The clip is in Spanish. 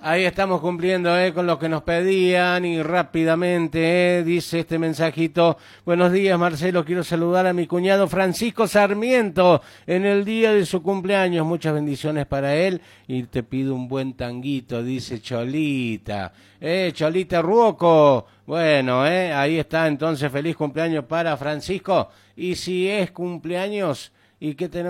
Ahí estamos cumpliendo con lo que nos pedían y rápidamente dice este mensajito. Buenos días, Marcelo, quiero saludar a mi cuñado Francisco Sarmiento en el día de su cumpleaños. Muchas bendiciones para él y te pido un buen tanguito, dice Cholita. Cholita Ruoco. Bueno, ahí está entonces, feliz cumpleaños para Francisco. Y si es cumpleaños, ¿y qué tenemos?